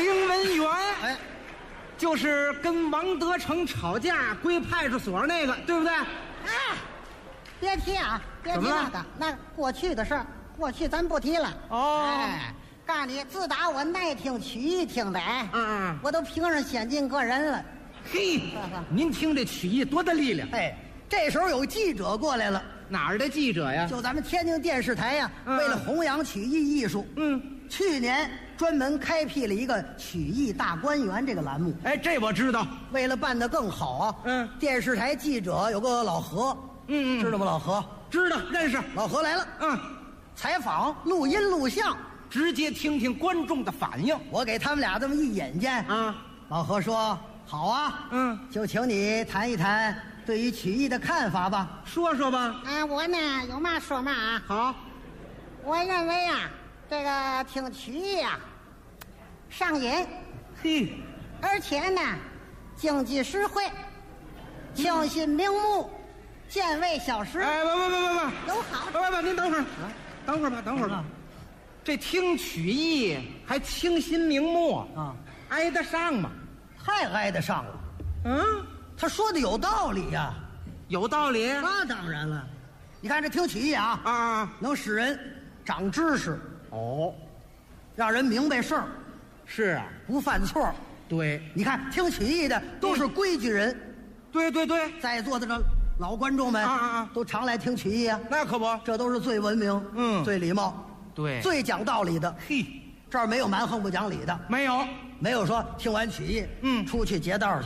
丁文元， 哎， 就是跟王德成吵架归派出所那个，对不对？ 哎，别提啊，别提怎么了那个，那过去的事儿，过去咱不提了。 哦哎，告诉你，自打我耐听曲艺听的，哎， 嗯， 我都评上先进个人了。 嘿，您听这曲艺多大力量？ 哎，这时候有记者过来了， 哪儿的记者呀？ 就咱们天津电视台呀，为了弘扬曲艺艺术，去年专门开辟了一个曲艺大观园这个栏目。 哎，这我知道。 为了办得更好啊，电视台记者有个老何，知道吗？老何知道，认识。 老何来了，采访录音录像， 直接听听观众的反应。 我给他们俩这么一引荐啊， 老何说好啊，就请你谈一谈对于曲艺的看法吧， 说说吧。 我呢有嘛说嘛啊。 好， 我认为啊，这个听曲艺啊，上瘾， 嘿， 而且呢，经济实惠，清新明目，见味小食。 哎，不， 有好不，您等会儿，等会儿吧。这听曲艺还清新明目啊， 挨得上吗？ 太挨得上了。他说的有道理呀， 有道理。 那当然了，你看这听曲艺啊，能使人长知识哦， 让人明白事儿， 是啊， 不犯错。 对， 你看听曲艺的都是规矩人， 对， 在座的这老观众们都常来听曲艺啊， 那可不， 这都是最文明，最礼貌， 对， 最讲道理的。 嘿， 这儿没有蛮横不讲理的，没有说听完曲艺，出去劫道去，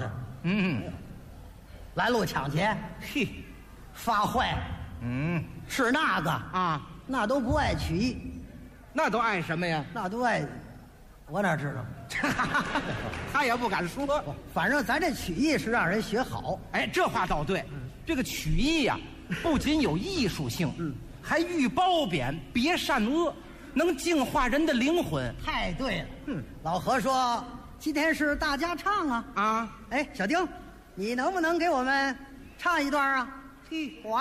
拦路抢劫， 嘿， 发坏，是那个啊， 那都不爱曲艺， 那都爱什么呀？ 那都爱，我哪知道？ 他也不敢说。 反正咱这曲艺是让人学好。 哎，这话倒对，这个曲艺呀，不仅有艺术性，还寓褒贬，别善恶，能净化人的灵魂。 太对了。老何说今天是大家唱啊。哎，小丁，你能不能给我们唱一段啊？我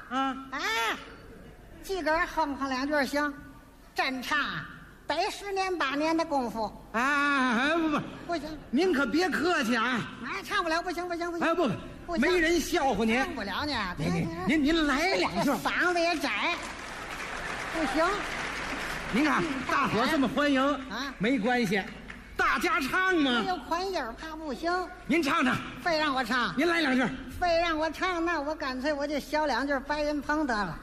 自个儿哼哼两句行，真唱得10年8年的功夫。不行， 您可别客气啊！ 唱不了，不行。 哎，不，没人笑话您。 唱不了呢。 您来两句。 嗓子也窄，不行。 您看大伙这么欢迎啊， 没关系，大家唱嘛。 没有款音儿，怕不行。 您唱唱。 非让我唱， 您来两句。 非让我唱，那我干脆我就小两句白云鹏得了。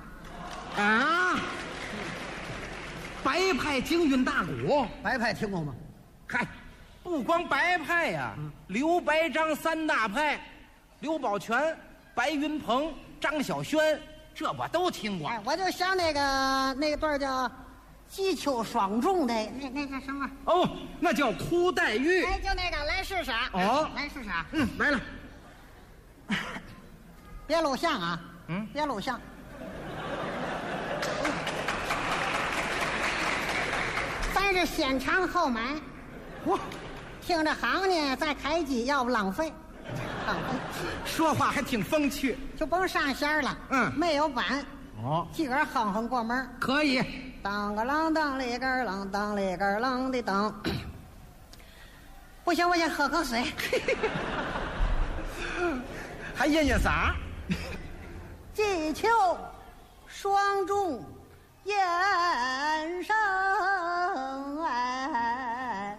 白派京韵大鼓， 白派听过吗？ 嗨，不光白派呀，刘白张3大派，刘宝全、白云鹏、张小轩，这我都听过。 我就想那个段叫击秋双重的那叫什么？ 那叫哭黛玉。 就那个来试啥？来试啥？ 来了。 别录像啊！别录像。咱是先尝后买，听着行呢，再开机，要不浪费。 说话还挺风趣， 就甭上弦了。没有板。自个儿哼哼过门可以。 当个啷当里个啷当里个啷的当。不行，我先喝口水。 还咽嗓。 击秋双重燕声哎，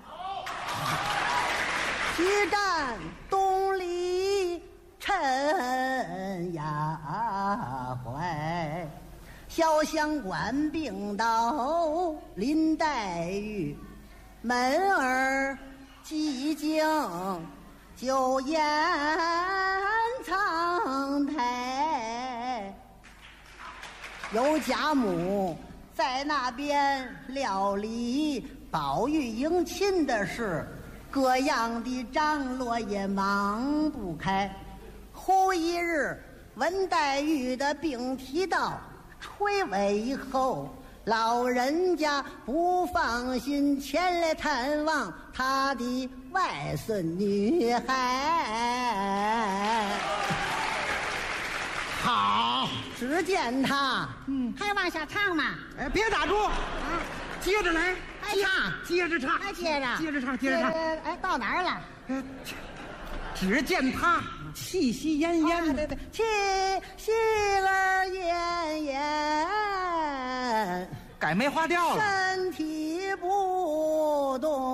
激战东篱陈牙怀，潇湘关并到林黛玉，门儿寂静就掩苍苔，有家母在那边料理宝玉迎亲的事，各样的张罗也忙不开。忽一日文黛玉的病提到垂危以后，老人家不放心前来探望他的外孙女孩。 好， 只见他还往下唱嘛。 别打住，接着来。 唱， 接着唱， 接着， 接着唱，接着唱。 哎，到哪儿了？ 只见他气息奄奄， 对，气儿奄奄， 改梅花调了。 身体不动。